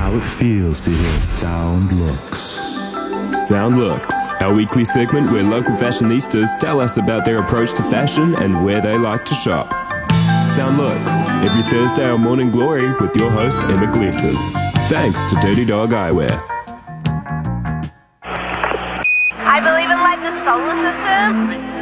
how it feels to hear Sound Looks. Sound Looks, our weekly segment where local fashionistas tell us about their approach to fashion and where they like to shop. Sound Looks, every Thursday on Morning Glory with your host Emma Gleeson. Thanks to Dirty Dog Eyewear. I believe in like the solar system.